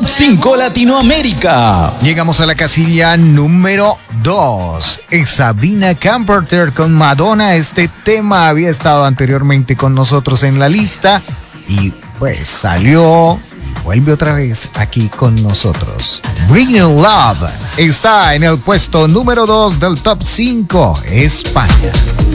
5 Latinoamérica. Llegamos a la casilla número 2. Es Sabrina Carpenter con Madonna. Este tema había estado anteriormente con nosotros en la lista y pues salió y vuelve otra vez aquí con nosotros. Bring Your Love está en el puesto número 2 del Top 5 España.